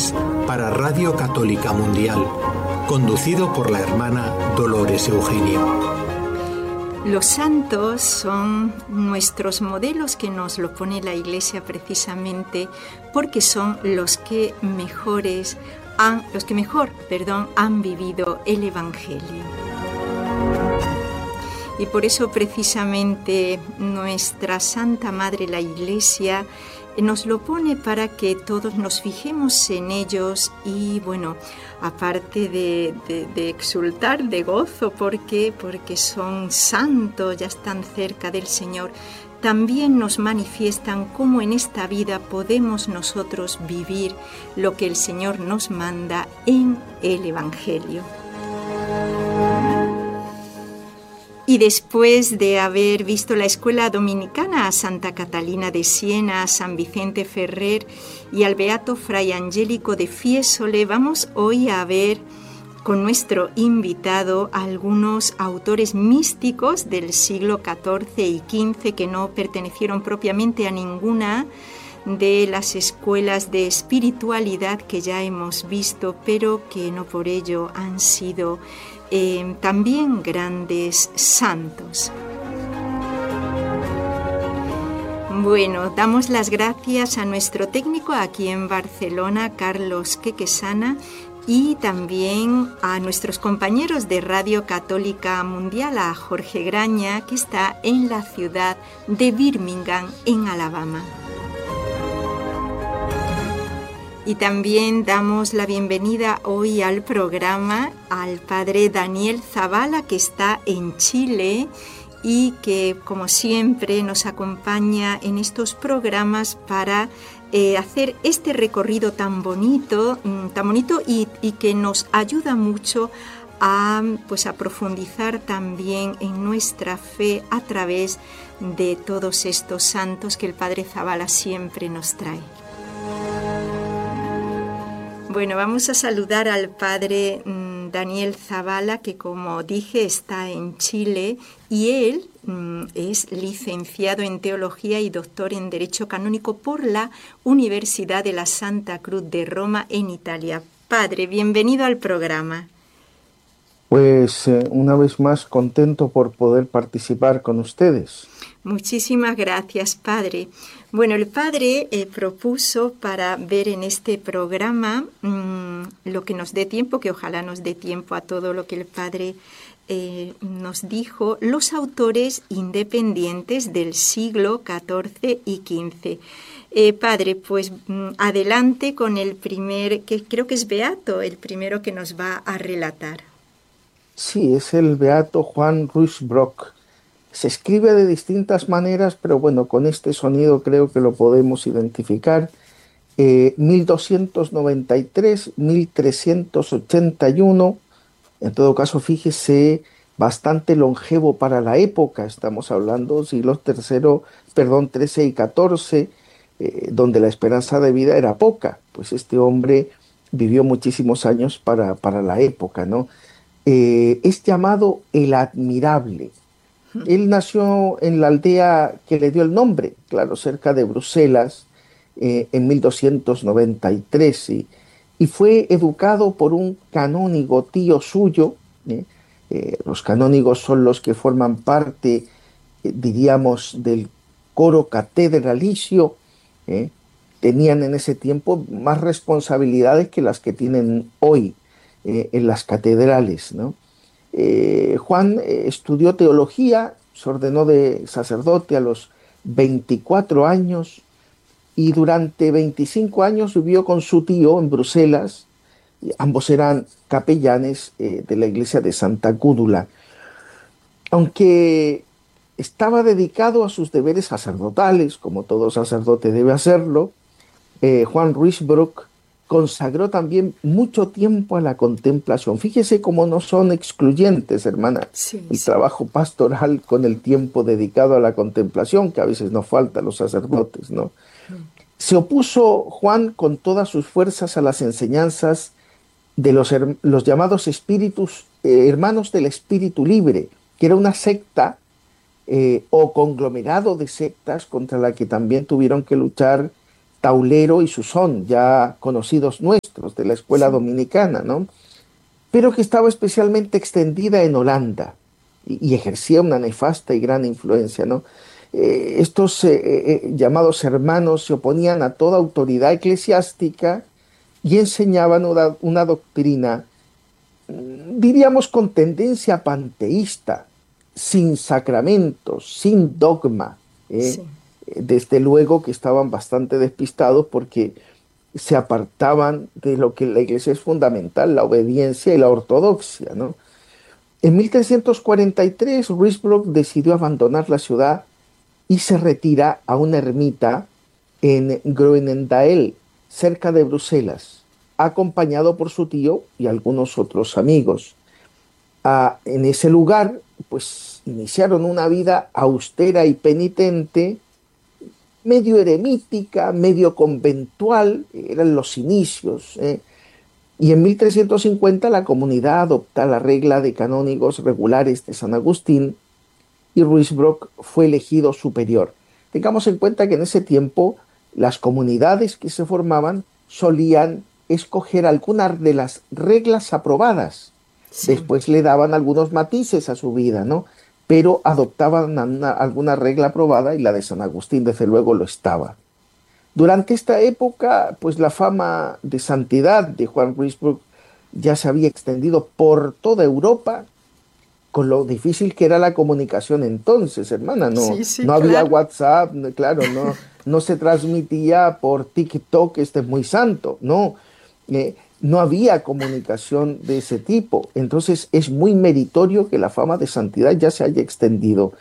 Viernes para Radio Católica Mundial, conducido por la hermana Dolores Eugenio. Los santos son nuestros modelos que nos lo pone la Iglesia precisamente porque son los que mejor han vivido el Evangelio. Y por eso precisamente nuestra Santa Madre la Iglesia nos lo pone para que todos nos fijemos en ellos y bueno, aparte de exultar de gozo porque son santos, ya están cerca del Señor, también nos manifiestan cómo en esta vida podemos nosotros vivir lo que el Señor nos manda en el Evangelio. Y después de haber visto la escuela dominicana a Santa Catalina de Siena, a San Vicente Ferrer y al Beato Fray Angélico de Fiesole, vamos hoy a ver con nuestro invitado algunos autores místicos del siglo XIV y XV que no pertenecieron propiamente a ninguna de las escuelas de espiritualidad que ya hemos visto, pero que no por ello han sido también grandes santos. Bueno, damos las gracias a nuestro técnico aquí en Barcelona, Carlos Quequesana, y también a nuestros compañeros de Radio Católica Mundial, a Jorge Graña, que está en la ciudad de Birmingham, en Alabama. Y también damos la bienvenida hoy al programa al padre Daniel Zavala, que está en Chile y que, como siempre, nos acompaña en estos programas para hacer este recorrido tan bonito y que nos ayuda mucho a profundizar también en nuestra fe a través de todos estos santos que el padre Zavala siempre nos trae. Bueno, vamos a saludar al padre Daniel Zavala, que como dije está en Chile, y él es licenciado en Teología y doctor en Derecho Canónico por la Universidad de la Santa Cruz de Roma, en Italia. Padre, bienvenido al programa. Pues una vez más contento por poder participar con ustedes. Muchísimas gracias, padre. Bueno, el padre propuso para ver en este programa lo que nos dé tiempo, que ojalá nos dé tiempo a todo lo que el padre nos dijo, los autores independientes del siglo XIV y XV. Padre, pues adelante con el primer, que creo que es Beato, el primero que nos va a relatar. Sí, es el Beato Juan Ruysbrock. Se escribe de distintas maneras, pero bueno, con este sonido creo que lo podemos identificar. 1293-1381, en todo caso, fíjese, bastante longevo para la época. Estamos hablando siglos XIII y XIV, donde la esperanza de vida era poca. Pues este hombre vivió muchísimos años para la época, ¿no? Es llamado el Admirable. Él nació en la aldea que le dio el nombre, claro, cerca de Bruselas, en 1293, y fue educado por un canónigo tío suyo. Los canónigos son los que forman parte, diríamos, del coro catedralicio. Tenían en ese tiempo más responsabilidades que las que tienen hoy en las catedrales, ¿no? Juan estudió teología, se ordenó de sacerdote a los 24 años y durante 25 años vivió con su tío en Bruselas. Ambos eran capellanes de la iglesia de Santa Gúdula. Aunque estaba dedicado a sus deberes sacerdotales, como todo sacerdote debe hacerlo, Juan Ruysbrock consagró también mucho tiempo a la contemplación. Fíjese cómo no son excluyentes, hermana, el trabajo pastoral con el tiempo dedicado a la contemplación, que a veces nos falta a los sacerdotes, ¿no? Se opuso Juan con todas sus fuerzas a las enseñanzas de los llamados espíritus, hermanos del espíritu libre, que era una secta o conglomerado de sectas contra la que también tuvieron que luchar Taulero y Susón, ya conocidos nuestros de la escuela Sí. dominicana, ¿no? Pero que estaba especialmente extendida en Holanda y ejercía una nefasta y gran influencia, ¿no? Estos llamados hermanos se oponían a toda autoridad eclesiástica y enseñaban una doctrina, diríamos, con tendencia panteísta, sin sacramentos, sin dogma. Sí. Desde luego que estaban bastante despistados porque se apartaban de lo que la iglesia es fundamental, la obediencia y la ortodoxia, ¿no? En 1343, Ruysbrock decidió abandonar la ciudad y se retira a una ermita en Groenendael, cerca de Bruselas, acompañado por su tío y algunos otros amigos. En ese lugar, pues iniciaron una vida austera y penitente, medio eremítica, medio conventual, eran los inicios. Y en 1350 la comunidad adopta la regla de canónigos regulares de San Agustín y Ruysbrock fue elegido superior. Tengamos en cuenta que en ese tiempo las comunidades que se formaban solían escoger algunas de las reglas aprobadas. Sí. Después le daban algunos matices a su vida, ¿no? Pero adoptaban alguna regla aprobada y la de San Agustín desde luego lo estaba. Durante esta época, pues la fama de santidad de Juan Ruysbrock ya se había extendido por toda Europa, con lo difícil que era la comunicación entonces, hermana. No, Sí, sí, no había claro. WhatsApp, claro, no se transmitía por TikTok, este es muy santo, no. No había comunicación de ese tipo. Entonces es muy meritorio que la fama de santidad ya se haya extendido.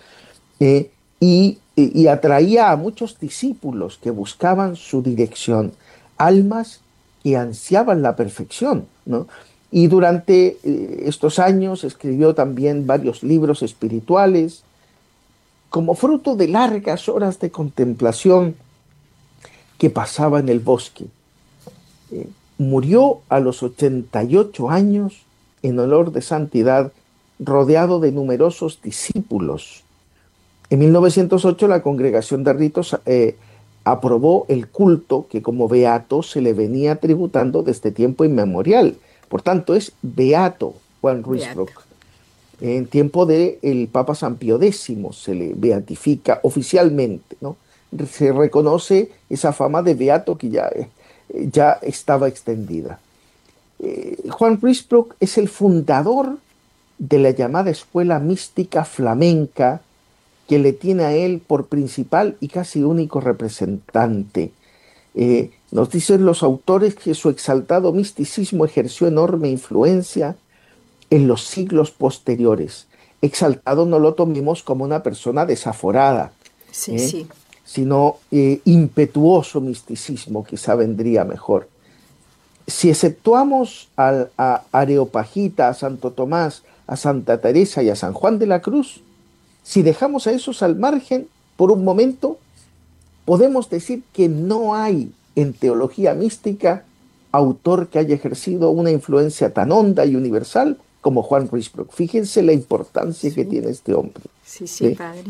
Y atraía a muchos discípulos que buscaban su dirección, almas que ansiaban la perfección, ¿no? Y durante estos años escribió también varios libros espirituales, como fruto de largas horas de contemplación que pasaba en el bosque. Murió a los 88 años en olor de santidad, rodeado de numerosos discípulos. En 1908 la Congregación de Ritos aprobó el culto que como beato se le venía tributando desde tiempo inmemorial. Por tanto, es beato Juan Beato. Ruysbrock. En tiempo del Papa San Pío X se le beatifica oficialmente, ¿no? Se reconoce esa fama de beato que ya estaba extendida. Juan Ruysbrock es el fundador de la llamada escuela mística flamenca, que le tiene a él por principal y casi único representante. Nos dicen los autores que su exaltado misticismo ejerció enorme influencia en los siglos posteriores. Exaltado no lo tomemos como una persona desaforada, Sí, ¿eh? sí. Sino impetuoso misticismo, quizá vendría mejor. Si exceptuamos a Areopagita, a Santo Tomás, a Santa Teresa y a San Juan de la Cruz, si dejamos a esos al margen por un momento, podemos decir que no hay en teología mística autor que haya ejercido una influencia tan honda y universal como Juan Ruysbrock. Fíjense la importancia que Sí, tiene este hombre. sí, sí, ¿Ve? padre.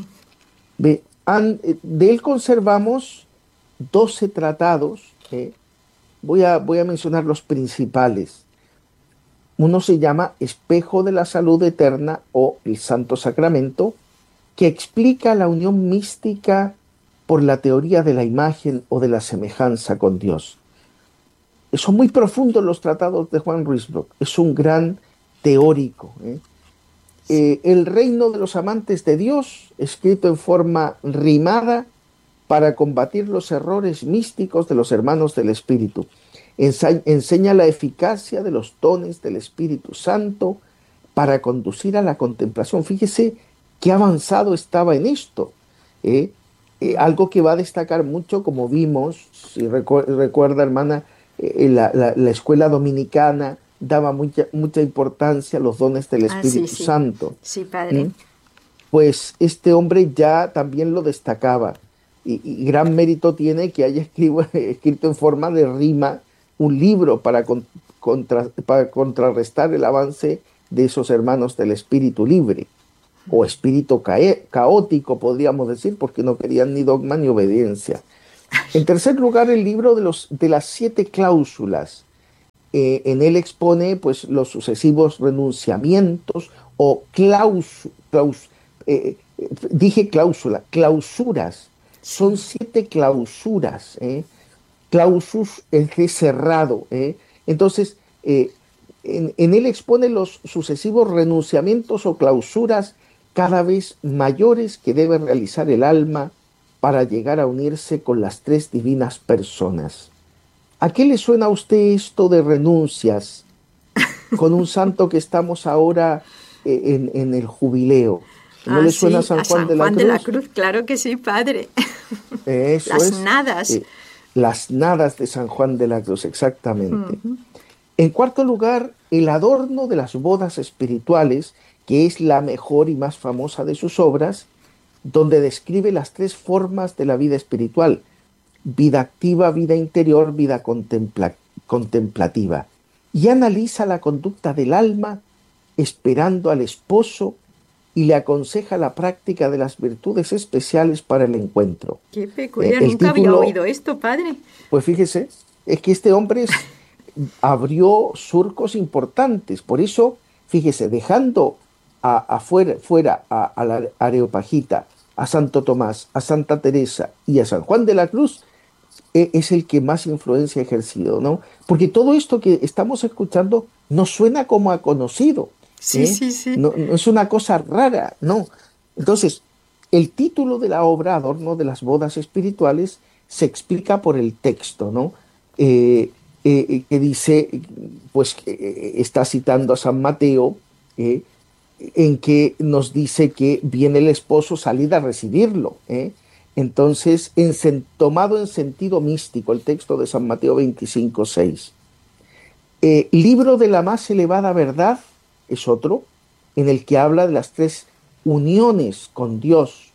De él conservamos 12 tratados. Voy a mencionar los principales. Uno se llama Espejo de la Salud Eterna o el Santo Sacramento, que explica la unión mística por la teoría de la imagen o de la semejanza con Dios. Son muy profundos los tratados de Juan Ruysbrock, es un gran teórico. El reino de los amantes de Dios, escrito en forma rimada para combatir los errores místicos de los hermanos del Espíritu. Enseña la eficacia de los dones del Espíritu Santo para conducir a la contemplación. Fíjese qué avanzado estaba en esto. Algo que va a destacar mucho, como vimos, si recuerda, hermana, la escuela dominicana daba mucha importancia a los dones del Ah, sí, Espíritu sí. Santo. Sí, ¿Mm? padre. Pues este hombre ya también lo destacaba. Y gran mérito tiene que haya escrito en forma de rima un libro para contrarrestar el avance de esos hermanos del espíritu libre, o espíritu caótico, podríamos decir, porque no querían ni dogma ni obediencia. En tercer lugar, el libro de las 7 cláusulas. En él expone pues, los sucesivos renunciamientos o dije cláusula, clausuras. Son 7 clausuras. Clausus es de cerrado. Entonces, en él expone los sucesivos renunciamientos o clausuras cada vez mayores que debe realizar el alma para llegar a unirse con las 3 divinas personas. ¿A qué le suena a usted esto de renuncias con un santo que estamos ahora en el jubileo? ¿No le suena a Sí, San a Juan San de la Juan Cruz? de la Cruz, claro que sí, padre. Eso Las es. nadas. Las nadas de San Juan de la Cruz, exactamente. En cuarto lugar, el adorno de las bodas espirituales, que es la mejor y más famosa de sus obras, donde describe las 3 formas de la vida espiritual: vida activa, vida interior, vida contemplativa, y analiza la conducta del alma esperando al esposo y le aconseja la práctica de las virtudes especiales para el encuentro. Qué peculiar, El nunca había título, oído esto, padre. pues fíjese, es que este hombre abrió surcos importantes. Por eso, fíjese, dejando fuera a la Areopagita, a Santo Tomás, a Santa Teresa y a San Juan de la Cruz, es el que más influencia ha ejercido, ¿no? Porque todo esto que estamos escuchando nos suena como a conocido, Sí, sí, sí. No, no es una cosa rara, no. Entonces, el título de la obra, Adorno de las bodas espirituales, se explica por el texto, ¿no? Que dice, pues está citando a San Mateo, en que nos dice que viene el esposo, salid a recibirlo. Entonces, tomado en sentido místico, el texto de San Mateo 25:6. Libro de la más elevada verdad es otro, en el que habla de las 3 uniones con Dios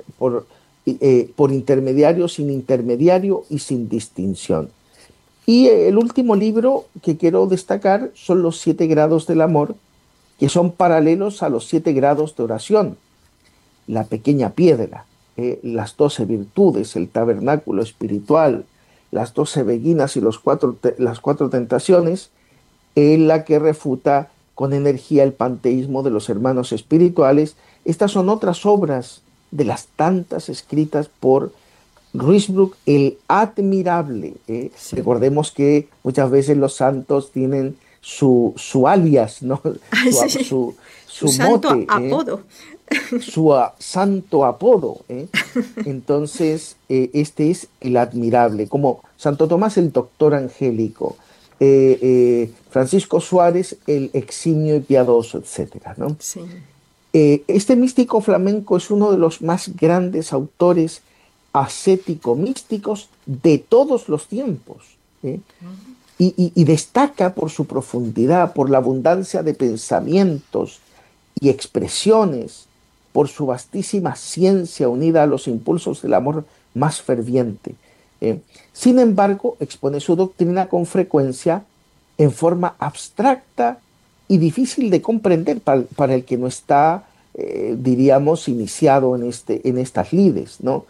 por intermediario, sin intermediario y sin distinción. Y el último libro que quiero destacar son los 7 grados del amor, que son paralelos a los 7 grados de oración. La pequeña piedra, las 12 virtudes, el tabernáculo espiritual, las 12 beguinas y las 4 tentaciones, en la que refuta con energía el panteísmo de los hermanos espirituales. Estas son otras obras de las tantas escritas por Ruysbrock el Admirable. Sí. Recordemos que muchas veces los santos tienen su alias, ¿no? Sí. Su santo mote, apodo. Su santo apodo. Entonces, este es el Admirable, como Santo Tomás el Doctor Angélico, Francisco Suárez el Eximio y Piadoso, etcétera, ¿no? Sí. Este místico flamenco es uno de los más grandes autores ascético-místicos de todos los tiempos, y destaca por su profundidad, por la abundancia de pensamientos y expresiones, por su vastísima ciencia unida a los impulsos del amor más ferviente. Sin embargo, expone su doctrina con frecuencia en forma abstracta y difícil de comprender para el que no está, diríamos, iniciado en estas lides, ¿no?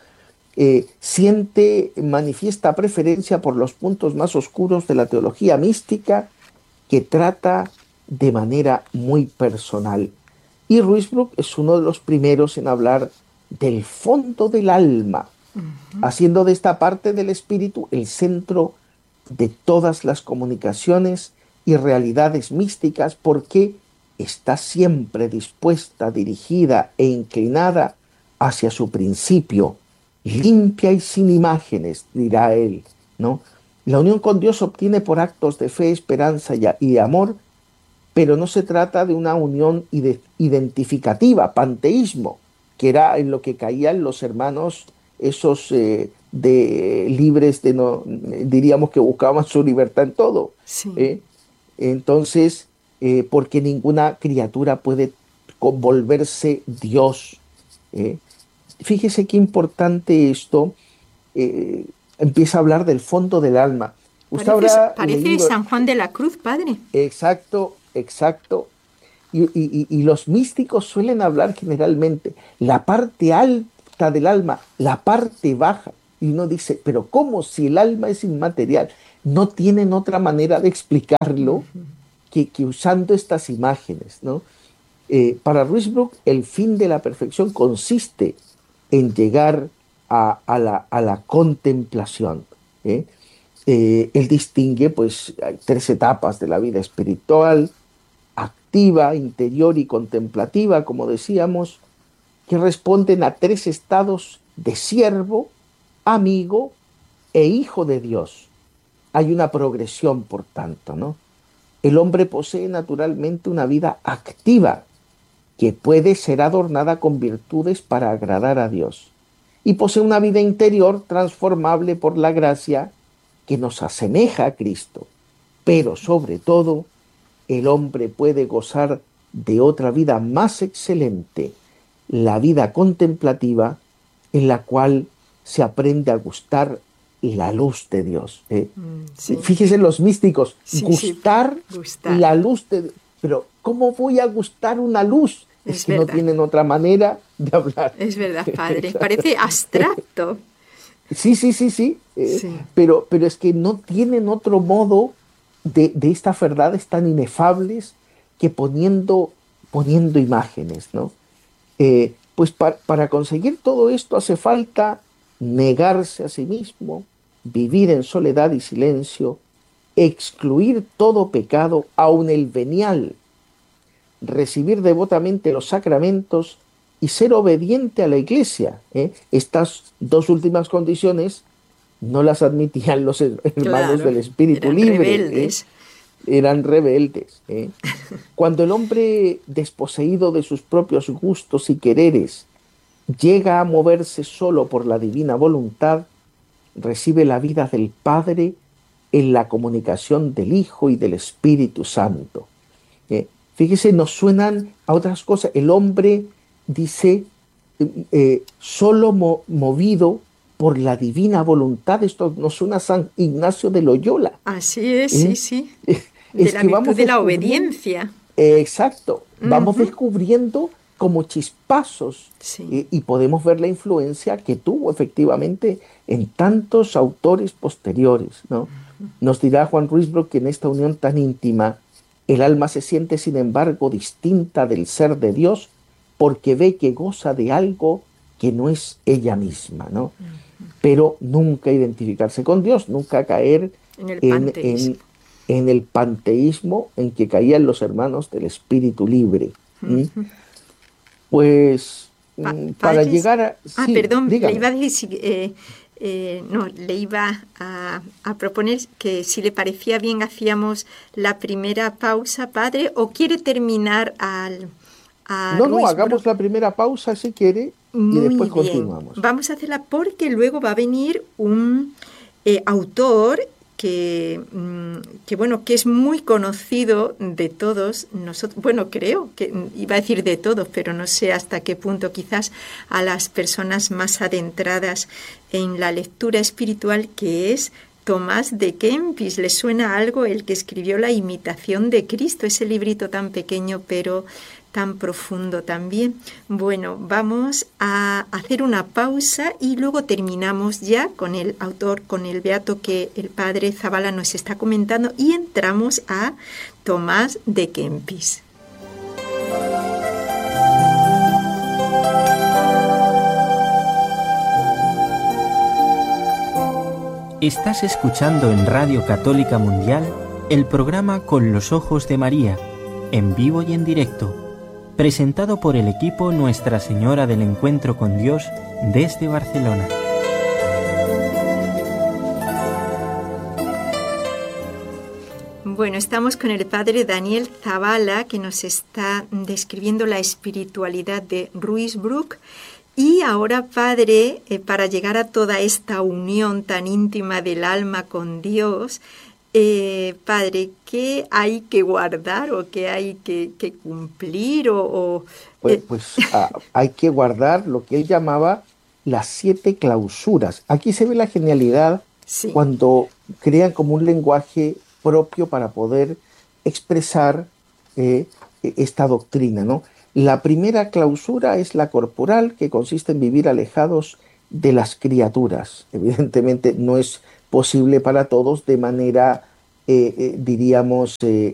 Manifiesta preferencia por los puntos más oscuros de la teología mística, que trata de manera muy personal. Y Ruysbrock es uno de los primeros en hablar del fondo del alma, haciendo de esta parte del espíritu el centro de todas las comunicaciones y realidades místicas, porque está siempre dispuesta, dirigida e inclinada hacia su principio, limpia y sin imágenes, dirá él, ¿no? La unión con Dios se obtiene por actos de fe, esperanza y amor, pero no se trata de una unión identificativa, panteísmo, que era en lo que caían los hermanos esos libres diríamos que buscaban su libertad en todo. Sí. Entonces, porque ninguna criatura puede volverse Dios. Fíjese qué importante esto. Empieza a hablar del fondo del alma. Usted Parece San Juan de la Cruz, padre. Exacto. Y los místicos suelen hablar generalmente la parte alta del alma, la parte baja. Y uno dice, pero ¿cómo si el alma es inmaterial? No tienen otra manera de explicarlo que usando estas imágenes, ¿no? Para Ruysbrough, el fin de la perfección consiste en llegar a la contemplación. ¿Eh? Él distingue, pues, hay tres etapas de la vida espiritual: activa, interior y contemplativa, como decíamos, que responden a tres estados de siervo, amigo e hijo de Dios. Hay una progresión, por tanto, ¿no? El hombre posee naturalmente una vida activa que puede ser adornada con virtudes para agradar a Dios. Y posee una vida interior transformable por la gracia que nos asemeja a Cristo. Pero sobre todo, el hombre puede gozar de otra vida más excelente, la vida contemplativa, en la cual se aprende a gustar la luz de Dios. Sí. Fíjese los místicos, Sí, gustar, gustar la luz de Dios. Pero ¿cómo voy a gustar una luz? Es que verdad. no tienen otra manera de hablar. Es verdad, padre. Parece abstracto. Sí. Sí. Pero es que no tienen otro modo de estas verdades tan inefables que poniendo imágenes, ¿no? Pues para conseguir todo esto hace falta negarse a sí mismo, vivir en soledad y silencio, excluir todo pecado, aun el venial, recibir devotamente los sacramentos y ser obediente a la Iglesia. Estas dos últimas condiciones no las admitían los hermanos del Espíritu Libre. Rebeldes. Eran rebeldes. Cuando el hombre, desposeído de sus propios gustos y quereres, llega a moverse solo por la divina voluntad, recibe la vida del Padre en la comunicación del Hijo y del Espíritu Santo. Fíjese, nos suenan a otras cosas. El hombre dice, solo movido por la divina voluntad. Esto nos suena a San Ignacio de Loyola. Así es, sí. Es la que virtud vamos de la obediencia. Exacto. Vamos descubriendo como chispazos, Sí. y podemos ver la influencia que tuvo efectivamente en tantos autores posteriores, ¿no? Nos dirá Juan Ruysbrough que en esta unión tan íntima el alma se siente, sin embargo, distinta del ser de Dios porque ve que goza de algo que no es ella misma, ¿no? Pero nunca identificarse con Dios, nunca caer En el panteísmo. en el panteísmo en que caían los hermanos del Espíritu Libre. Pues para llegar a... Sí, perdón, dígame. le iba a decir, le iba a proponer que si le parecía bien hacíamos la primera pausa, padre, o quiere terminar No, hagamos la primera pausa si quiere y después continuamos. Vamos a hacerla porque luego va a venir un autor que es muy conocido de todos nosotros. Bueno, creo que iba a decir de todos, pero no sé hasta qué punto, quizás a las personas más adentradas en la lectura espiritual, que es Tomás de Kempis. ¿Le suena algo? El que escribió La imitación de Cristo, ese librito tan pequeño pero tan profundo también. Bueno, vamos a hacer una pausa y luego terminamos ya con el autor, con el beato que el padre Zabala nos está comentando, y entramos a Tomás de Kempis. Estás escuchando en Radio Católica Mundial el programa Con los Ojos de María, en vivo y en directo, presentado por el equipo Nuestra Señora del Encuentro con Dios desde Barcelona. Bueno, estamos con el padre Daniel Zabala, que nos está describiendo la espiritualidad de Ruysbrough. Y ahora, padre, para llegar a toda esta unión tan íntima del alma con Dios, padre, ¿qué hay que guardar o qué hay que cumplir? Hay que guardar lo que él llamaba las 7 clausuras. Aquí se ve la genialidad cuando crean como un lenguaje propio para poder expresar esta doctrina, ¿no? La primera clausura es la corporal, que consiste en vivir alejados de las criaturas. Evidentemente no es posible para todos de manera, diríamos,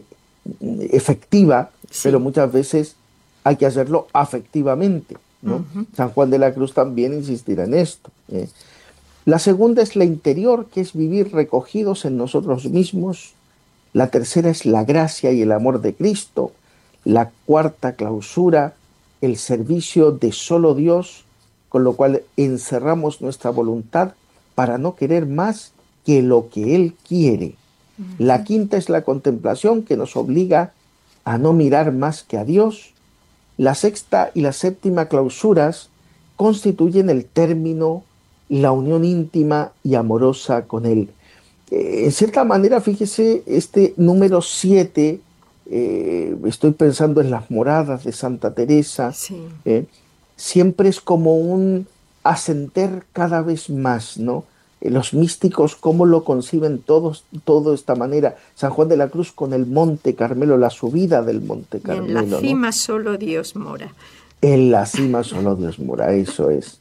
efectiva, Sí. pero muchas veces hay que hacerlo afectivamente, ¿no? San Juan de la Cruz también insistirá en esto. La segunda es la interior, que es vivir recogidos en nosotros mismos. La tercera es la gracia y el amor de Cristo. La cuarta clausura, el servicio de solo Dios, con lo cual encerramos nuestra voluntad para no querer más que lo que Él quiere. La quinta es la contemplación, que nos obliga a no mirar más que a Dios. La sexta y la séptima clausuras constituyen el término, la unión íntima y amorosa con Él. En cierta manera, fíjese, este número 7, estoy pensando en las moradas de Santa Teresa, Sí. Siempre es como un ascender cada vez más, ¿no? Los místicos, ¿cómo lo conciben todos, todo de esta manera? San Juan de la Cruz con el Monte Carmelo, la subida del Monte Y Carmelo, en la cima ¿no? solo Dios mora. En la cima solo Dios mora, eso es.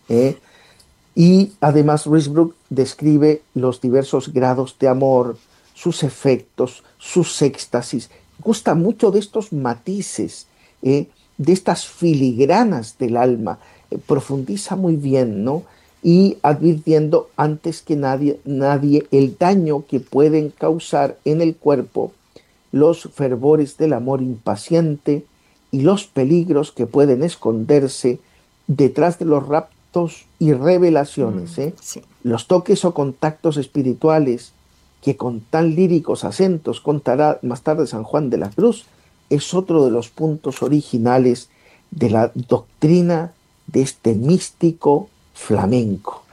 Y además Ruysbrock describe los diversos grados de amor, sus efectos, sus éxtasis. Gusta mucho de estos matices, de estas filigranas del alma. Profundiza muy bien, ¿no? Y advirtiendo antes que nadie el daño que pueden causar en el cuerpo los fervores del amor impaciente y los peligros que pueden esconderse detrás de los raptos y revelaciones, Sí. los toques o contactos espirituales que con tan líricos acentos contará más tarde San Juan de la Cruz, es otro de los puntos originales de la doctrina de este místico flamenco.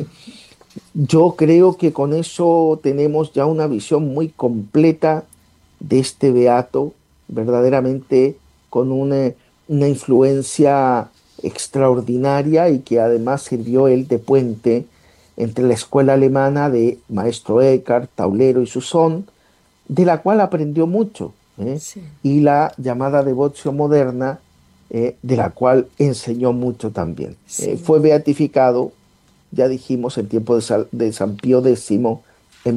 Yo creo que con eso tenemos ya una visión muy completa de este beato, verdaderamente con una influencia extraordinaria, y que además sirvió él de puente entre la escuela alemana de Maestro Eckhart, Taulero y Susón, de la cual aprendió mucho, Sí. y la llamada Devotio moderna, de la cual enseñó mucho también. Sí. Fue beatificado, ya dijimos, en tiempo de San Pío X en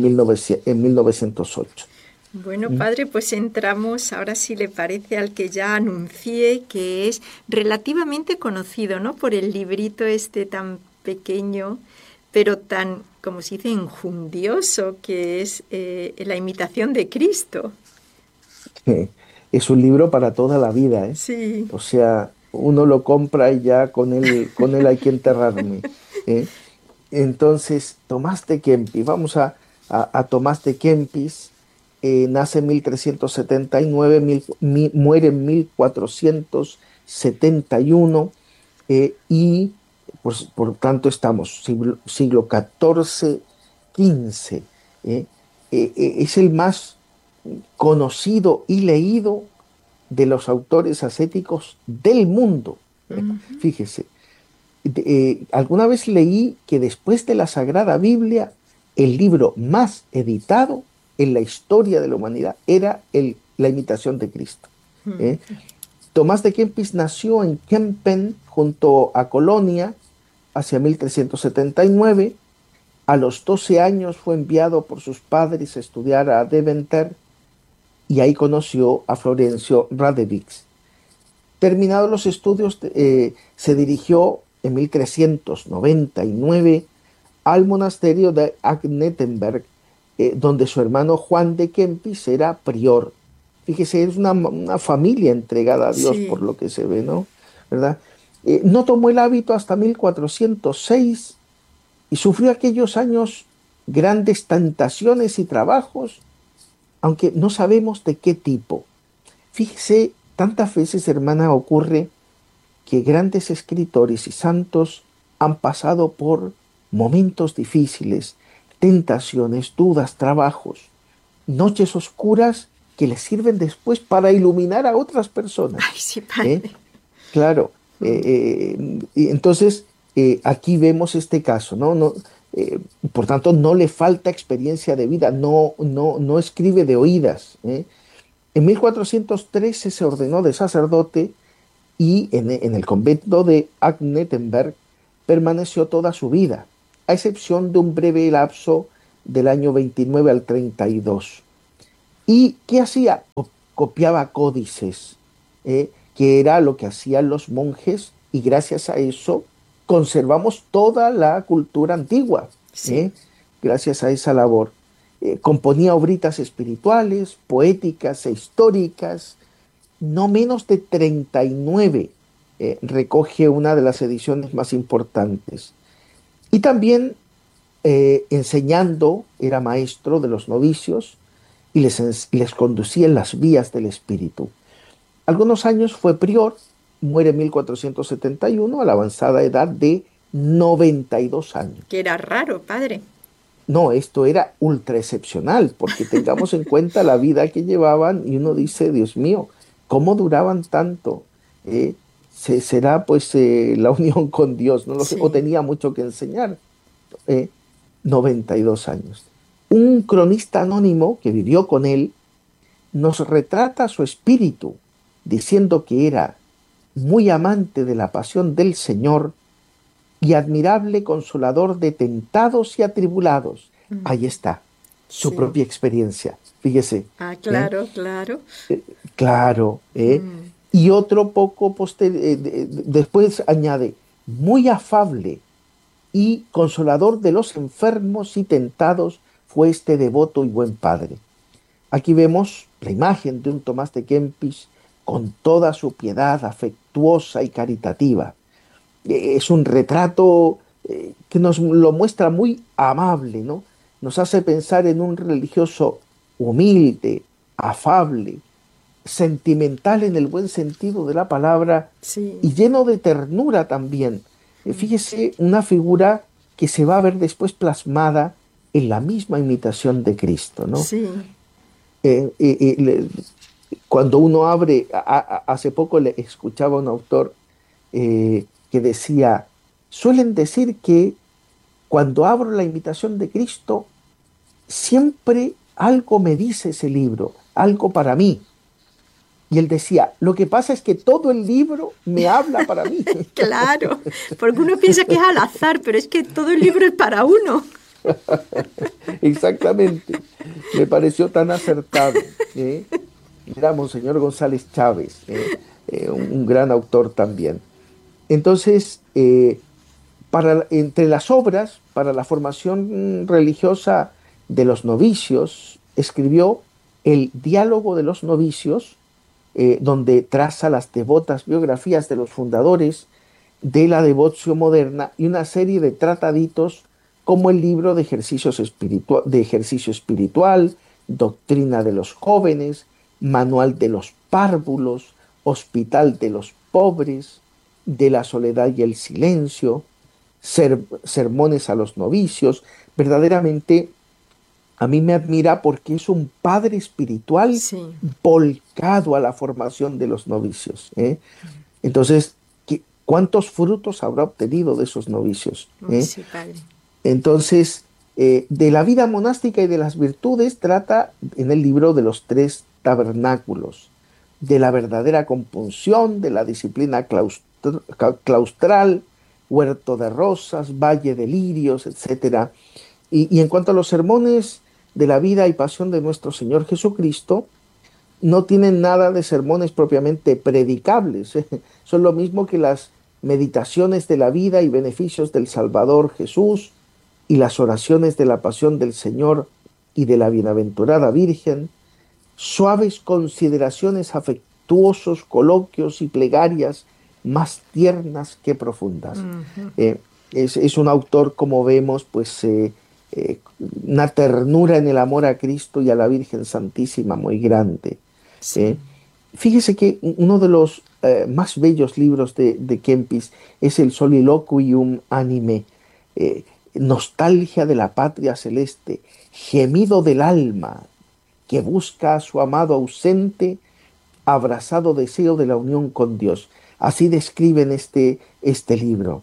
1908. Bueno, padre, pues entramos, ahora si le parece, al que ya anuncié, que es relativamente conocido, ¿no? Por el librito este tan pequeño, pero tan, como se dice, enjundioso, que es La imitación de Cristo. Es un libro para toda la vida, ¿eh? Sí. O sea, uno lo compra y ya con él hay que enterrarme, ¿eh? Entonces, Tomás de Kempis, vamos a Tomás de Kempis. Nace en 1379, muere en 1471, y pues, por tanto estamos siglo XIV, XV. Es el más conocido y leído de los autores ascéticos del mundo. Fíjese, alguna vez leí que después de la Sagrada Biblia, el libro más editado en la historia de la humanidad era la imitación de Cristo. Tomás de Kempis nació en Kempen, junto a Colonia, hacia 1379. A los 12 años fue enviado por sus padres a estudiar a Deventer, y ahí conoció a Florencio Radevics. Terminados los estudios, se dirigió en 1399 al monasterio de Agnettenberg, donde su hermano Juan de Kempis era prior. Fíjese, es una familia entregada a Dios, Sí. por lo que se ve, ¿no? ¿Verdad? No tomó el hábito hasta 1406, y sufrió aquellos años grandes tentaciones y trabajos, aunque no sabemos de qué tipo. Fíjese, tantas veces, hermana, ocurre que grandes escritores y santos han pasado por momentos difíciles, tentaciones, dudas, trabajos, noches oscuras que les sirven después para iluminar a otras personas. Ay, sí, padre. Claro. Y entonces, aquí vemos este caso, ¿no? Por tanto, no le falta experiencia de vida, no escribe de oídas. En 1413 se ordenó de sacerdote, y en el convento de Agnettenberg permaneció toda su vida, a excepción de un breve lapso del año 29 al 32. ¿Y qué hacía? Copiaba códices, que era lo que hacían los monjes, y gracias a eso conservamos toda la cultura antigua, Sí. gracias a esa labor. Componía obritas espirituales, poéticas e históricas, no menos de 39, recoge una de las ediciones más importantes. Y también enseñando, era maestro de los novicios y les conducía en las vías del espíritu. Algunos años fue prior, muere en 1471 a la avanzada edad de 92 años. Que era raro, padre. No, esto era ultra excepcional, porque tengamos en cuenta la vida que llevaban y uno dice, Dios mío, ¿cómo duraban tanto? ¿Será pues la unión con Dios? No lo sé, Sí. o tenía mucho que enseñar. Eh, 92 años. Un cronista anónimo que vivió con él nos retrata su espíritu, diciendo que era muy amante de la pasión del Señor y admirable consolador de tentados y atribulados. Ahí está, su Sí. propia experiencia. Fíjese. Ah, claro, claro. Claro. Y otro poco después añade, muy afable y consolador de los enfermos y tentados fue este devoto y buen padre. Aquí vemos la imagen de un Tomás de Kempis con toda su piedad afectuosa y caritativa. Es un retrato que nos lo muestra muy amable, ¿no? Nos hace pensar en un religioso humilde, afable, sentimental en el buen sentido de la palabra Sí. y lleno de ternura también. Fíjese, una figura que se va a ver después plasmada en la misma imitación de Cristo, ¿no? Sí. Cuando uno abre, hace poco le escuchaba a un autor que decía, suelen decir que cuando abro la imitación de Cristo, siempre algo me dice ese libro, algo para mí. Y él decía, lo que pasa es que todo el libro me habla para mí. Claro, porque uno piensa que es al azar, pero es que todo el libro es para uno. Exactamente. Me pareció tan acertado. Era Monseñor González Chávez, un gran autor también. Entonces, entre las obras para la formación religiosa de los novicios, escribió el Diálogo de los Novicios, donde traza las devotas biografías de los fundadores de la devoción moderna y una serie de trataditos como el libro de ejercicio espiritual, Doctrina de los jóvenes, Manual de los párvulos, Hospital de los pobres, De la soledad y el silencio, Sermones a los novicios. Verdaderamente a mí me admira porque es un padre espiritual Sí. volcado a la formación de los novicios. Entonces, ¿cuántos frutos habrá obtenido de esos novicios? Sí, padre. Entonces, de la vida monástica y de las virtudes trata en el libro de los 3 tabernáculos, de la verdadera compunción, de la disciplina claustral, huerto de rosas, valle de lirios, etc. Y en cuanto a los sermones de la vida y pasión de nuestro Señor Jesucristo, no tienen nada de sermones propiamente predicables. Son lo mismo que las meditaciones de la vida y beneficios del Salvador Jesús y las oraciones de la pasión del Señor y de la bienaventurada Virgen, suaves consideraciones, afectuosos coloquios y plegarias más tiernas que profundas. Es un autor, como vemos, pues una ternura en el amor a Cristo y a la Virgen Santísima muy grande. Sí. Fíjese que uno de los más bellos libros de Kempis es el Soliloquium Anime, nostalgia de la patria celeste, gemido del alma que busca a su amado ausente, abrazado deseo de la unión con Dios. Así describen este libro.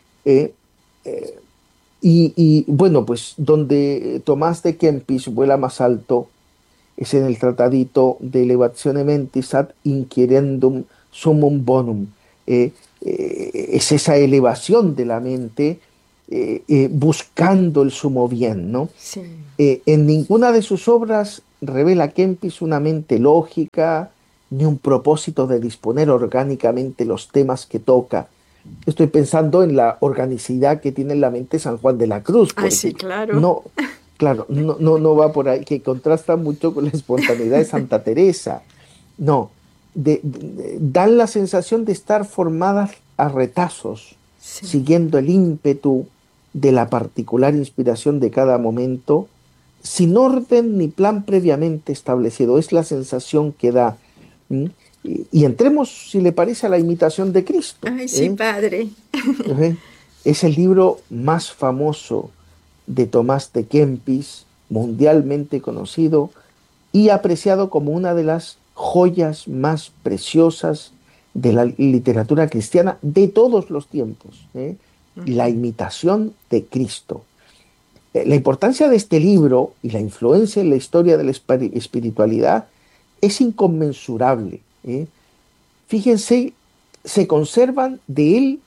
Y bueno, pues donde Tomás de Kempis vuela más alto es en el tratadito de Elevatione Mentis ad Inquirendum Summum Bonum, es esa elevación de la mente buscando el sumo bien, ¿no? Sí. En ninguna de sus obras revela Kempis una mente lógica ni un propósito de disponer orgánicamente los temas que toca. Estoy pensando en la organicidad que tiene en la mente San Juan de la Cruz, Ah, porque sí, claro. no, claro, no va por ahí, que contrasta mucho con la espontaneidad de Santa Teresa. No, dan la sensación de estar formadas a retazos, Sí. siguiendo el ímpetu de la particular inspiración de cada momento, sin orden ni plan previamente establecido. Es la sensación que da. ¿M? Y entremos, si le parece, a la imitación de Cristo. Ay, sí, ¿Eh? padre. Es el libro más famoso de Tomás de Kempis, mundialmente conocido y apreciado como una de las joyas más preciosas de la literatura cristiana de todos los tiempos. La imitación de Cristo. La importancia de este libro y la influencia en la historia de la espiritualidad es inconmensurable. Fíjense, se conservan de él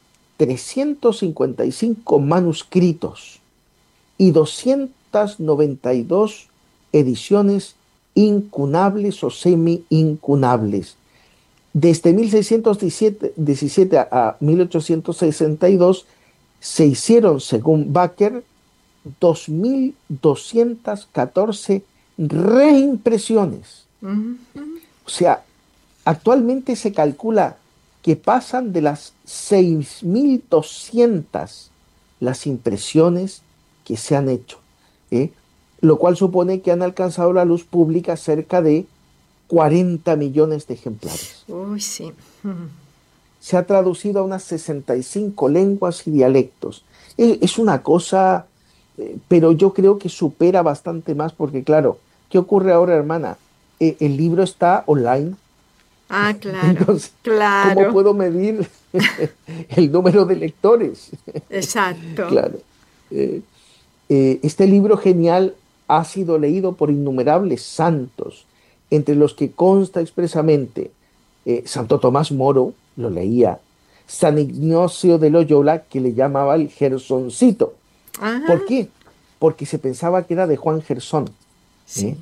355 manuscritos y 292 ediciones incunables o semi-incunables. Desde 1617 a 1862 se hicieron, según Baker, 2.214 reimpresiones. O sea, actualmente se calcula que pasan de las 6.200 las impresiones que se han hecho, lo cual supone que han alcanzado la luz pública cerca de 40 millones de ejemplares. Uy, sí. Se ha traducido a unas 65 lenguas y dialectos. Es una cosa, pero yo creo que supera bastante más, porque claro, ¿qué ocurre ahora, hermana? El libro está online. Ah, claro. Entonces, claro. ¿cómo puedo medir el número de lectores? Exacto. Claro. Este libro genial ha sido leído por innumerables santos, entre los que consta expresamente Santo Tomás Moro, lo leía, San Ignacio de Loyola, que le llamaba el Gersoncito. Ajá. ¿Por qué? Porque se pensaba que era de Juan Gersón. Sí.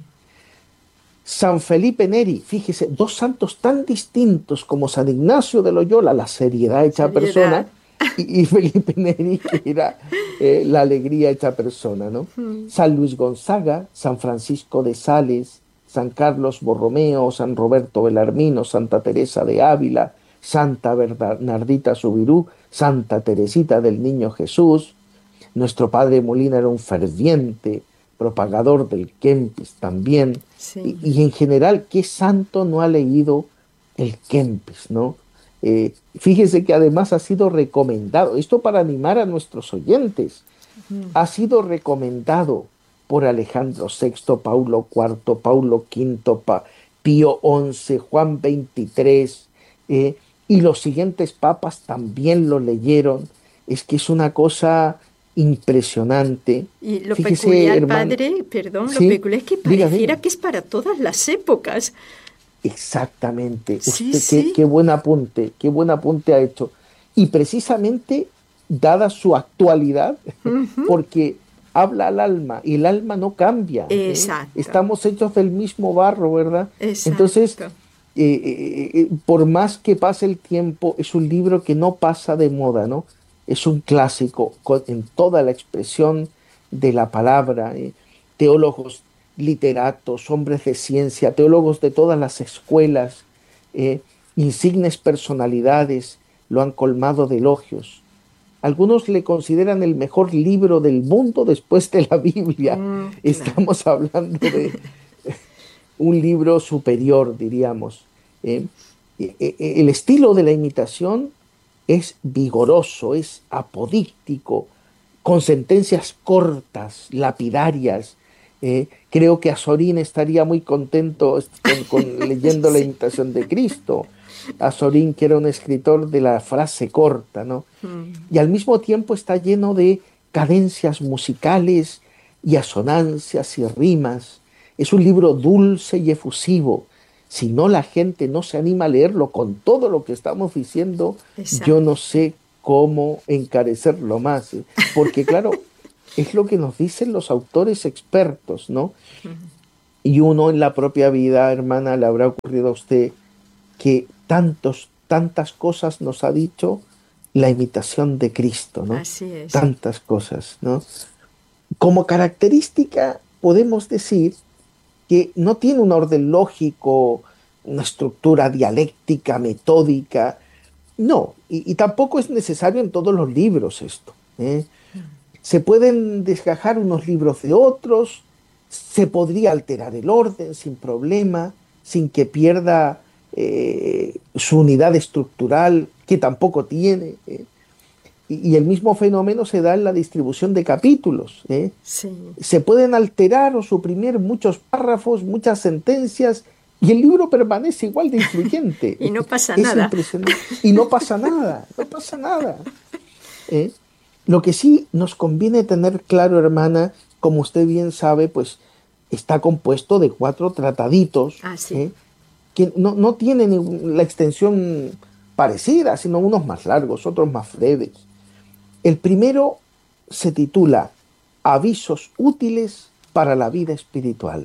San Felipe Neri, fíjese, dos santos tan distintos como San Ignacio de Loyola, la seriedad hecha persona, y Felipe Neri, que era la alegría hecha persona, ¿no? San Luis Gonzaga, San Francisco de Sales, San Carlos Borromeo, San Roberto Belarmino, Santa Teresa de Ávila, Santa Bernardita Subirú, Santa Teresita del Niño Jesús. Nuestro padre Molina era un ferviente propagador del Kempis también. Sí. Y en general, ¿qué santo no ha leído el Kempis, no? Fíjese que además ha sido recomendado, esto para animar a nuestros oyentes, ha sido recomendado por Alejandro VI, Paulo IV, Paulo V, Pío XI, Juan XXIII, y los siguientes papas también lo leyeron. Es que es una cosa impresionante. Y lo Fíjese, peculiar, hermano, padre, perdón, ¿sí? Lo peculiar es que pareciera que es para todas las épocas. Exactamente. Sí, Usted, sí. qué buen apunte ha hecho. Y precisamente, dada su actualidad, porque habla al alma y el alma no cambia. Exacto. Estamos hechos del mismo barro, ¿verdad? Exacto. Entonces, por más que pase el tiempo, es un libro que no pasa de moda, ¿no? Es un clásico en toda la expresión de la palabra. Teólogos, literatos, hombres de ciencia, teólogos de todas las escuelas, insignes personalidades lo han colmado de elogios. Algunos le consideran el mejor libro del mundo después de la Biblia. Claro. Estamos hablando de un libro superior, diríamos. El estilo de la imitación es vigoroso, es apodíctico, con sentencias cortas, lapidarias. Creo que Azorín estaría muy contento leyendo la imitación de Cristo. Azorín, que era un escritor de la frase corta, ¿no? Y al mismo tiempo está lleno de cadencias musicales y asonancias y rimas. Es un libro dulce y efusivo. Si no, la gente no se anima a leerlo con todo lo que estamos diciendo. Exacto. Yo no sé cómo encarecerlo más, ¿eh? Porque claro, es lo que nos dicen los autores expertos, ¿no? Y uno en la propia vida, hermana, le habrá ocurrido a usted que tantas cosas nos ha dicho la imitación de Cristo, ¿no? Así es. Tantas cosas, ¿no? Como característica podemos decir que no tiene un orden lógico, una estructura dialéctica, metódica, no, y tampoco es necesario en todos los libros esto, ¿eh? Se pueden desgajar unos libros de otros, se podría alterar el orden sin problema, sin que pierda su unidad estructural, que tampoco tiene. Y el mismo fenómeno se da en la distribución de capítulos, ¿eh? Sí. Se pueden alterar o suprimir muchos párrafos, muchas sentencias, y el libro permanece igual de influyente. Y no pasa Es nada. impresionante. Y no pasa nada, no pasa nada. ¿Eh? Lo que sí nos conviene tener claro, hermana, como usted bien sabe, pues está compuesto de 4 trataditos, Ah, sí. que no tienen la extensión parecida, sino unos más largos, otros más breves. El primero se titula Avisos útiles para la vida espiritual.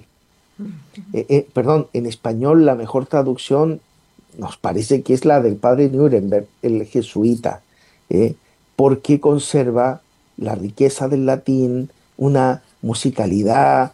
Perdón, en español la mejor traducción nos parece que es la del padre Nuremberg, el jesuita, porque conserva la riqueza del latín, una musicalidad.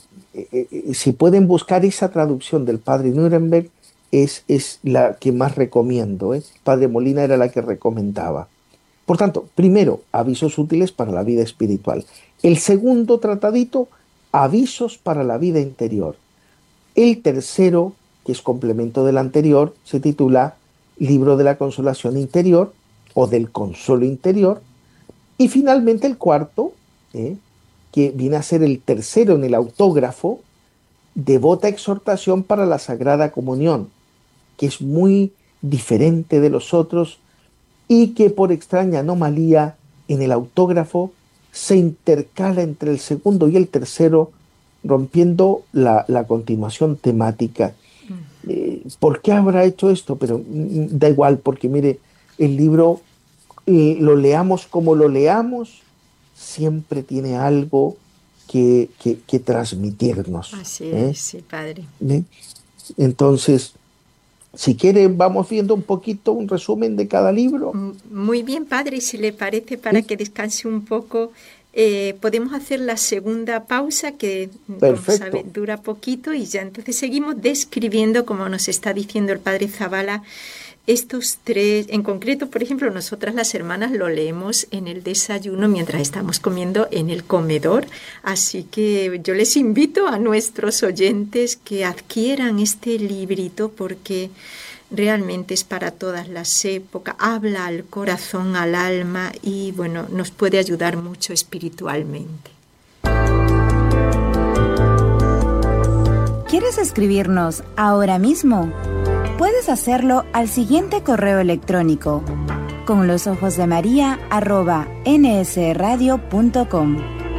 Si pueden buscar esa traducción del padre Nuremberg, es la que más recomiendo. Padre Molina era la que recomendaba. Por tanto, primero, avisos útiles para la vida espiritual. El segundo tratadito, avisos para la vida interior. El tercero, que es complemento del anterior, se titula Libro de la Consolación Interior o del Consuelo Interior. Y finalmente el cuarto, que viene a ser el tercero en el autógrafo, Devota Exhortación para la Sagrada Comunión, que es muy diferente de los otros y que por extraña anomalía en el autógrafo se intercala entre el segundo y el tercero, rompiendo la continuación temática. ¿Por qué habrá hecho esto? Pero da igual, porque mire, el libro, lo leamos como lo leamos, siempre tiene algo que transmitirnos. Así es, sí, padre. Entonces, si quiere, vamos viendo un poquito un resumen de cada libro. Muy bien, padre, si le parece, para que descanse un poco, podemos hacer la segunda pausa, que como sabe, dura poquito, y ya entonces seguimos describiendo, como nos está diciendo el padre Zabala, estos 3, en concreto, por ejemplo, nosotras las hermanas lo leemos en el desayuno mientras estamos comiendo en el comedor, así que yo les invito a nuestros oyentes que adquieran este librito porque realmente es para todas las épocas, habla al corazón, al alma y bueno, nos puede ayudar mucho espiritualmente. ¿Quieres escribirnos ahora mismo? Puedes hacerlo al siguiente correo electrónico: conlosojosdemaria@nsradio.com.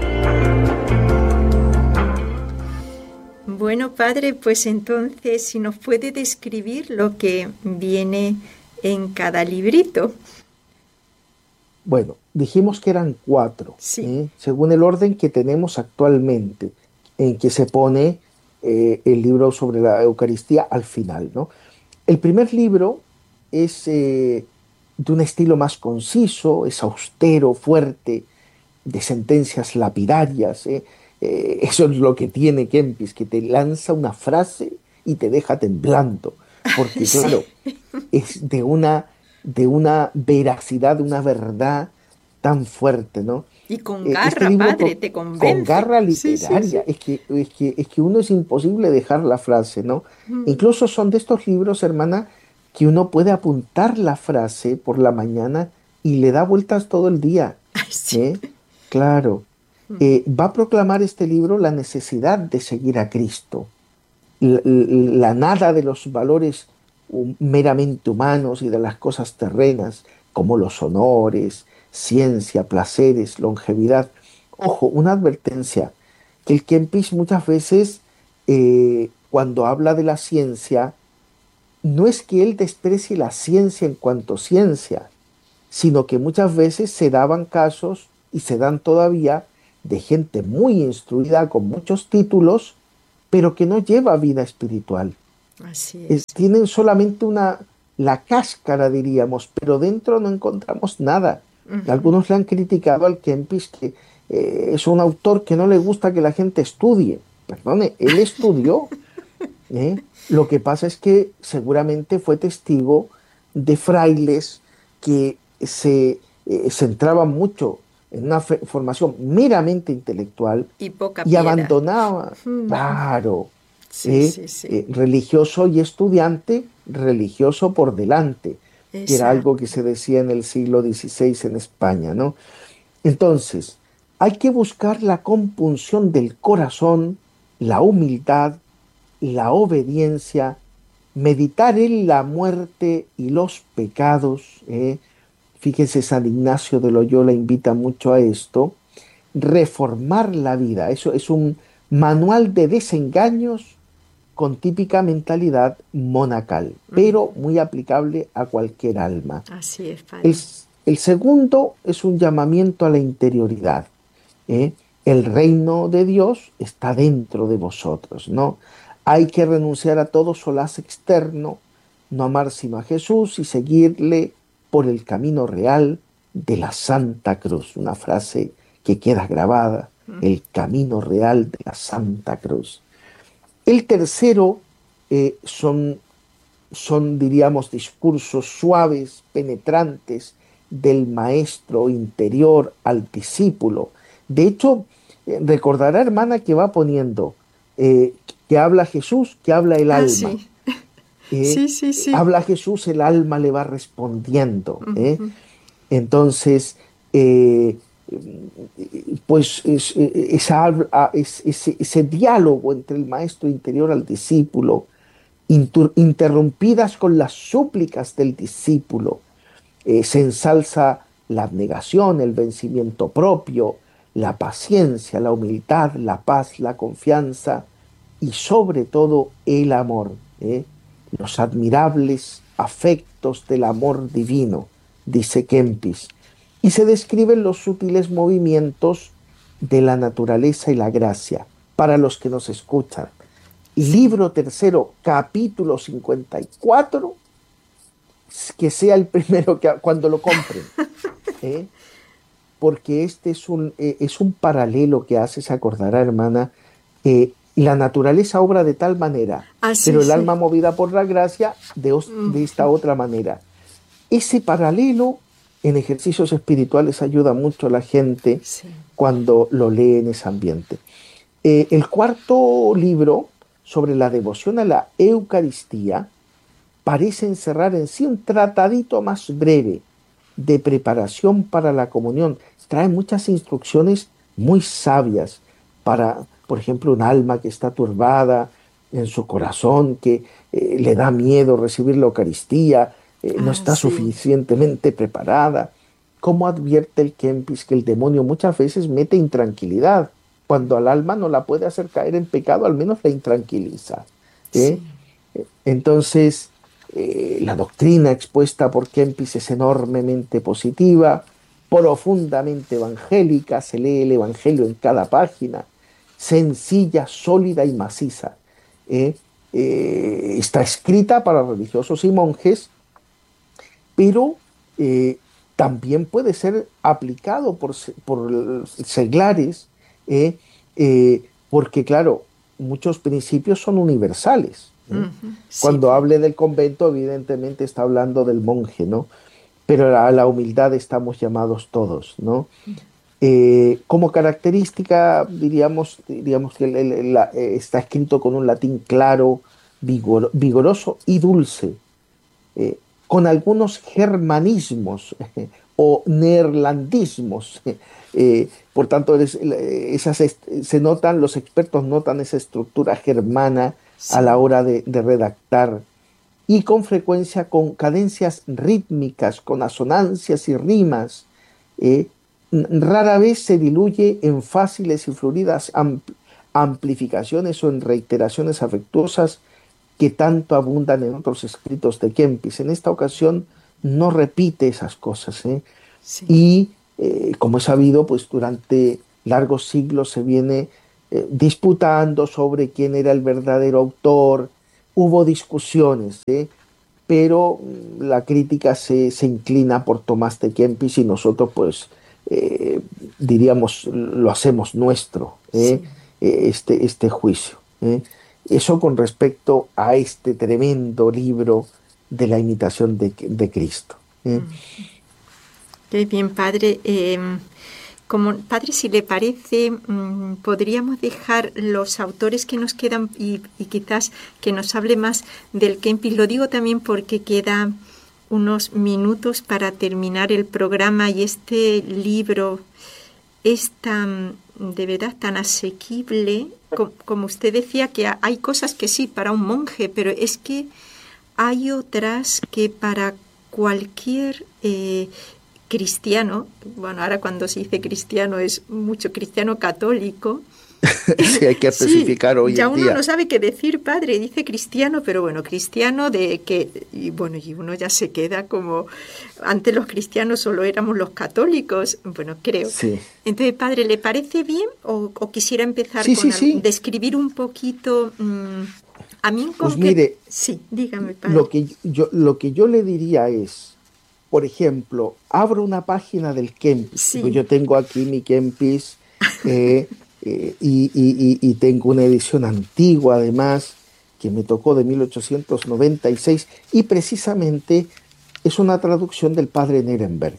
Bueno, padre, pues entonces si nos puede describir lo que viene en cada librito. Bueno, dijimos que eran 4, sí. Según el orden que tenemos actualmente, en que se pone el libro sobre la Eucaristía al final, ¿no? El primer libro es de un estilo más conciso, es austero, fuerte, de sentencias lapidarias. Eso es lo que tiene Kempis, que te lanza una frase y te deja temblando, porque claro, es de una veracidad, de una verdad tan fuerte, ¿no? Y con garra, padre, te convence. Con garra literaria. Sí. Es que uno es imposible dejar la frase, ¿no? Incluso son de estos libros, hermana, que uno puede apuntar la frase por la mañana y le da vueltas todo el día. Ay, sí. Claro. Va a proclamar este libro la necesidad de seguir a Cristo. La nada de los valores meramente humanos y de las cosas terrenas, como los honores, ciencia, placeres, longevidad. Ojo, una advertencia, que el Kempis muchas veces, cuando habla de la ciencia, no es que él desprecie la ciencia en cuanto ciencia, sino que muchas veces se daban casos y se dan todavía de gente muy instruida con muchos títulos, pero que no lleva vida espiritual. Así es. Tienen solamente la cáscara, diríamos, pero dentro no encontramos nada. Algunos le han criticado al Kempis que es un autor que no le gusta que la gente estudie. Perdone, él estudió. Lo que pasa es que seguramente fue testigo de frailes que se centraban mucho en una formación meramente intelectual Y poca y piedad. abandonaba, claro, Sí, sí, sí. religioso y estudiante, religioso por delante, que era algo que se decía en el siglo XVI en España, ¿no? Entonces, hay que buscar la compunción del corazón, la humildad, la obediencia, meditar en la muerte y los pecados. Fíjense, San Ignacio de Loyola invita mucho a esto. Reformar la vida, eso es un manual de desengaños con típica mentalidad monacal, pero muy aplicable a cualquier alma. Así es, padre. El segundo es un llamamiento a la interioridad. El reino de Dios está dentro de vosotros, ¿no? Hay que renunciar a todo solaz externo, no amar sino a Jesús y seguirle por el camino real de la Santa Cruz. Una frase que queda grabada, el camino real de la Santa Cruz. El tercero son, diríamos, discursos suaves, penetrantes del maestro interior al discípulo. De hecho, recordará, hermana, que va poniendo que habla Jesús, que habla el alma. Sí. Sí. Habla Jesús, el alma le va respondiendo. Entonces, pues ese diálogo entre el maestro interior al discípulo, interrumpidas con las súplicas del discípulo, se ensalza la abnegación, el vencimiento propio, la paciencia, la humildad, la paz, la confianza y sobre todo el amor, los admirables afectos del amor divino, dice Kempis, y se describen los sutiles movimientos de la naturaleza y la gracia para los que nos escuchan. Libro tercero, capítulo 54, que sea el primero cuando lo compren, porque este es un paralelo que hace, se acordará, hermana, la naturaleza obra de tal manera, pero el alma movida por la gracia de esta otra manera. Ese paralelo en ejercicios espirituales ayuda mucho a la gente cuando lo lee en ese ambiente. El cuarto libro, sobre la devoción a la Eucaristía, parece encerrar en sí un tratadito más breve de preparación para la comunión. Trae muchas instrucciones muy sabias para, por ejemplo, un alma que está turbada en su corazón, que le da miedo recibir la Eucaristía, no está suficientemente preparada. ¿Cómo advierte el Kempis que el demonio muchas veces mete intranquilidad? Cuando al alma no la puede hacer caer en pecado, al menos la intranquiliza. Entonces, la doctrina expuesta por Kempis es enormemente positiva, profundamente evangélica, se lee el Evangelio en cada página, sencilla, sólida y maciza. Está escrita para religiosos y monjes, pero también puede ser aplicado por seglares, porque claro, muchos principios son universales. Cuando hable del convento, evidentemente está hablando del monje, ¿no? Pero a la humildad estamos llamados todos, ¿no? Como característica, diríamos que está escrito con un latín claro, vigoroso y dulce, con algunos germanismos o neerlandismos. Por tanto, se notan, los expertos notan esa estructura germana a la hora de redactar, y con frecuencia con cadencias rítmicas, con asonancias y rimas. Rara vez se diluye en fáciles y fluidas amplificaciones o en reiteraciones afectuosas que tanto abundan en otros escritos de Kempis. En esta ocasión no repite esas cosas, ¿eh? Sí. Y como es sabido, pues durante largos siglos se viene disputando sobre quién era el verdadero autor. Hubo discusiones, pero la crítica se inclina por Tomás de Kempis, y nosotros pues diríamos lo hacemos nuestro, Sí. este juicio. Eso con respecto a este tremendo libro de la imitación de Cristo. Qué bien, padre. Como padre, si le parece, podríamos dejar los autores que nos quedan y quizás que nos hable más del Kempis. Lo digo también porque quedan unos minutos para terminar el programa, y este libro es de verdad tan asequible. Como usted decía, que hay cosas que sí, para un monje, pero es que hay otras que para cualquier cristiano, bueno, ahora cuando se dice cristiano es mucho cristiano católico. Sí, hay que especificar hoy ya en uno día. no sabe qué decir, padre, dice cristiano, pero bueno, cristiano de que, y bueno, y uno ya se queda como, antes los cristianos solo éramos los católicos, bueno, creo. Sí. Entonces, padre, ¿le parece bien o quisiera empezar Sí, con sí. describir un poquito, a mí en Pues concreto? mire, Sí, dígame, padre. lo que yo le diría es, por ejemplo, abro una página del Kempis. Sí. Pues yo tengo aquí mi Kempis y tengo una edición antigua, además, que me tocó de 1896, y precisamente es una traducción del padre Nerenberg.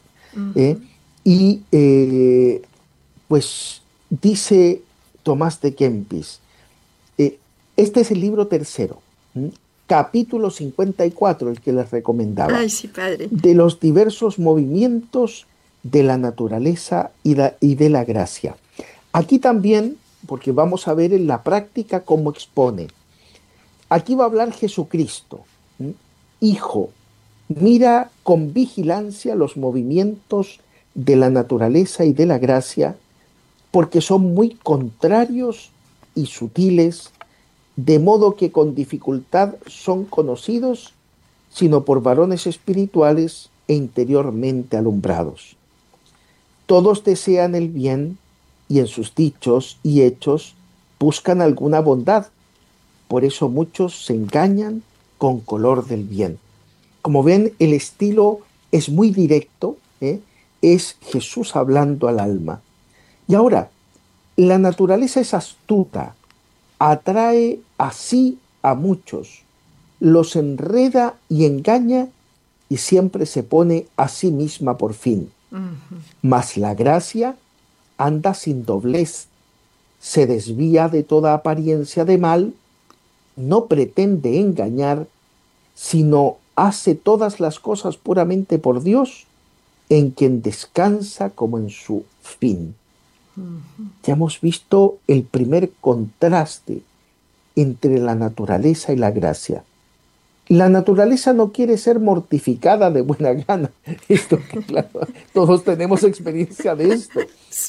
Pues dice Tomás de Kempis, este es el libro tercero, capítulo 54, el que les recomendaba. Ay, sí, padre. De los diversos movimientos de la naturaleza y de la gracia. Aquí también, porque vamos a ver en la práctica cómo expone. Aquí va a hablar Jesucristo. Hijo, mira con vigilancia los movimientos de la naturaleza y de la gracia, porque son muy contrarios y sutiles, de modo que con dificultad son conocidos, sino por varones espirituales e interiormente alumbrados. Todos desean el bien y en sus dichos y hechos buscan alguna bondad. Por eso muchos se engañan con color del bien. Como ven, el estilo es muy directo, es Jesús hablando al alma. Y ahora, la naturaleza es astuta, atrae así a muchos, los enreda y engaña, y siempre se pone a sí misma por fin. Mas la gracia anda sin doblez, se desvía de toda apariencia de mal, no pretende engañar, sino hace todas las cosas puramente por Dios, en quien descansa como en su fin. Ya hemos visto el primer contraste entre la naturaleza y la gracia. La naturaleza no quiere ser mortificada de buena gana. Esto, claro, todos tenemos experiencia de esto.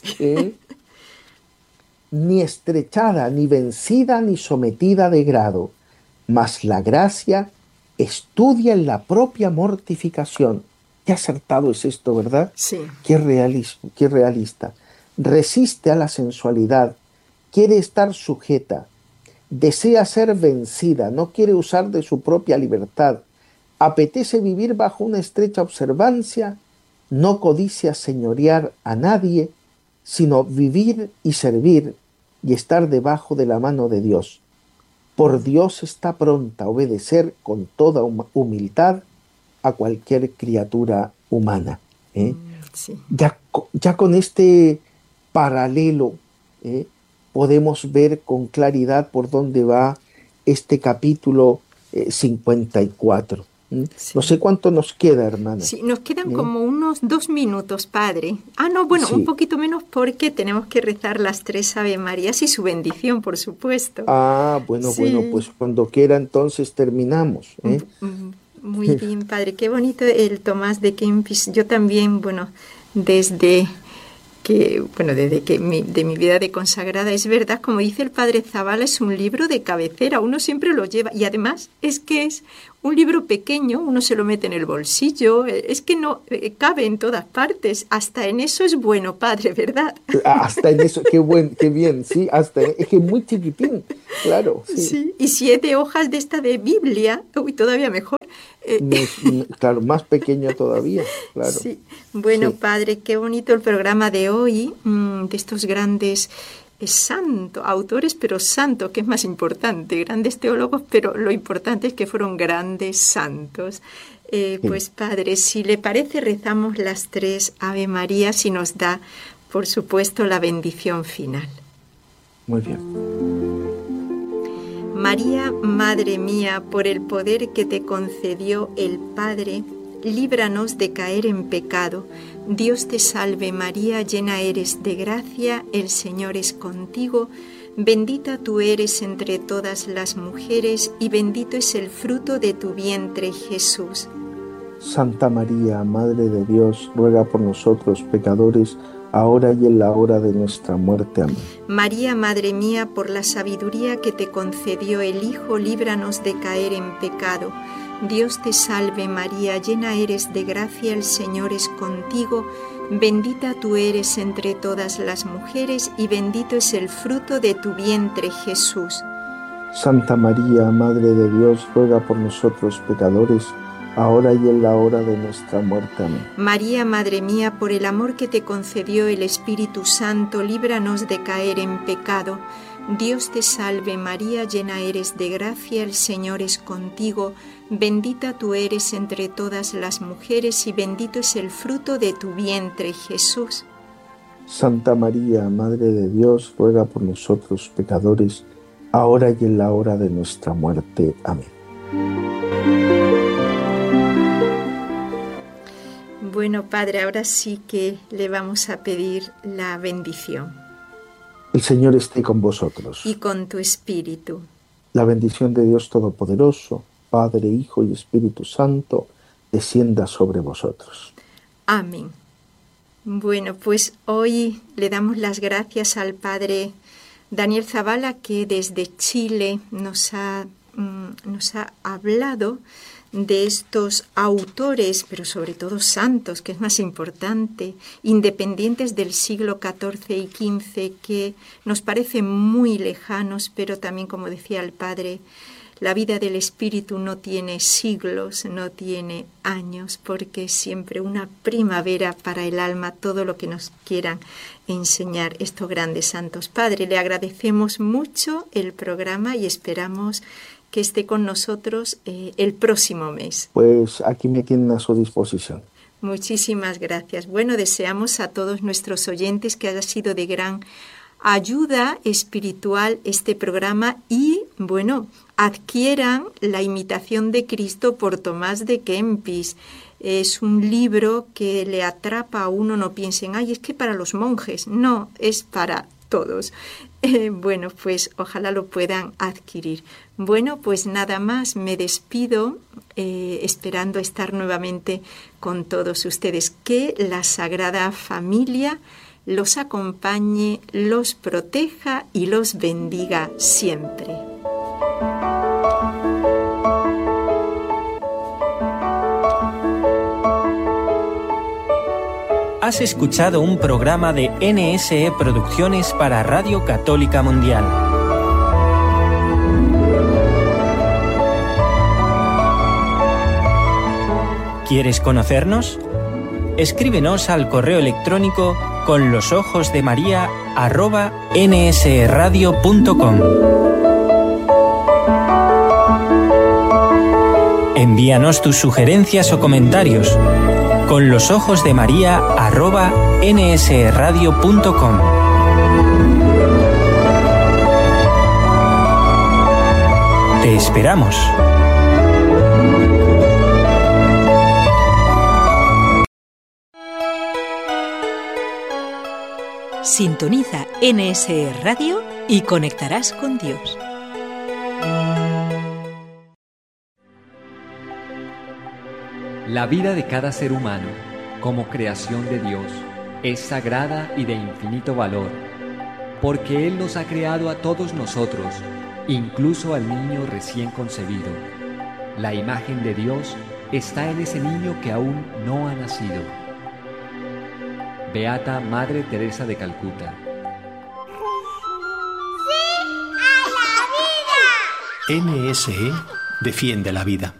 Ni estrechada, ni vencida, ni sometida de grado. Mas la gracia estudia en la propia mortificación. Qué acertado es esto, ¿verdad? Sí. Qué realista. Resiste a la sensualidad, quiere estar sujeta, desea ser vencida, no quiere usar de su propia libertad, apetece vivir bajo una estrecha observancia, no codicia señorear a nadie, sino vivir y servir y estar debajo de la mano de Dios. Por Dios está pronta a obedecer con toda humildad a cualquier criatura humana. Sí. Ya con este paralelo podemos ver con claridad por dónde va este capítulo 54. Sí. No sé cuánto nos queda, hermana. Sí, nos quedan como unos 2 minutos, padre. Sí. Un poquito menos porque tenemos que rezar las 3 Ave Marías y su bendición, por supuesto. Bueno, Sí. pues cuando quiera entonces terminamos. Muy bien, padre. Qué bonito el Tomás de Kempis. Yo también, desde que, bueno, desde que de mi vida de consagrada, es verdad, como dice el padre Zabala, es un libro de cabecera, uno siempre lo lleva, y además es que es un libro pequeño, uno se lo mete en el bolsillo, es que no cabe en todas partes, hasta en eso es bueno, padre, ¿verdad? Hasta en eso, qué bien, sí, es que es muy chiquitín, claro. Sí, sí, y 7 hojas de esta de Biblia, uy, todavía mejor. Claro, más pequeño todavía, claro. Sí, bueno, sí. padre, qué bonito el programa de hoy, de estos grandes autores, pero santos, que es más importante, grandes teólogos, pero lo importante es que fueron grandes santos. Pues padre, si le parece, rezamos las 3 Ave Marías y nos da, por supuesto, la bendición final. Muy bien. María, Madre mía, por el poder que te concedió el Padre, líbranos de caer en pecado. Dios te salve María, llena eres de gracia, el Señor es contigo. Bendita tú eres entre todas las mujeres y bendito es el fruto de tu vientre, Jesús. Santa María, Madre de Dios, ruega por nosotros pecadores, ahora y en la hora de nuestra muerte. Amén. María, Madre mía, por la sabiduría que te concedió el Hijo, líbranos de caer en pecado. Dios te salve María, llena eres de gracia, el Señor es contigo. Bendita tú eres entre todas las mujeres y bendito es el fruto de tu vientre, Jesús. Santa María, Madre de Dios, ruega por nosotros pecadores, ahora y en la hora de nuestra muerte. Amén. María, Madre mía, por el amor que te concedió el Espíritu Santo, líbranos de caer en pecado. Dios te salve María, llena eres de gracia, el Señor es contigo. Bendita tú eres entre todas las mujeres y bendito es el fruto de tu vientre, Jesús. Santa María, Madre de Dios, ruega por nosotros pecadores, ahora y en la hora de nuestra muerte. Amén. Bueno, Padre, ahora sí que le vamos a pedir la bendición. El Señor esté con vosotros. Y con tu espíritu. La bendición de Dios Todopoderoso, Padre, Hijo y Espíritu Santo, descienda sobre vosotros. Amén. Bueno, pues hoy le damos las gracias al Padre Daniel Zabala, que desde Chile nos ha hablado de estos autores, pero sobre todo santos, que es más importante, independientes del siglo XIV y XV, que nos parecen muy lejanos, pero también, como decía el Padre, la vida del Espíritu no tiene siglos, no tiene años, porque es siempre una primavera para el alma, todo lo que nos quieran enseñar estos grandes santos. Padre, le agradecemos mucho el programa y esperamos que esté con nosotros el próximo mes. Pues aquí me tienen a su disposición. Muchísimas gracias. Bueno, deseamos a todos nuestros oyentes que haya sido de gran ayuda espiritual este programa y, bueno, adquieran La imitación de Cristo por Tomás de Kempis. Es un libro que le atrapa a uno, no piensen, ay, es que para los monjes. No, es para todos. Bueno, pues ojalá lo puedan adquirir. Bueno, pues nada más, me despido esperando estar nuevamente con todos ustedes. Que la Sagrada Familia los acompañe, los proteja y los bendiga siempre. Has escuchado un programa de NSE Producciones para Radio Católica Mundial. ¿Quieres conocernos? Escríbenos al correo electrónico conlosojosdemaria@nsradio.com. Envíanos tus sugerencias o comentarios conlosojosdemaria@nsradio.com. Te esperamos. Sintoniza NSE Radio y conectarás con Dios. La vida de cada ser humano, como creación de Dios, es sagrada y de infinito valor, porque Él nos ha creado a todos nosotros, incluso al niño recién concebido. La imagen de Dios está en ese niño que aún no ha nacido. Beata Madre Teresa de Calcuta. NSE defiende la vida.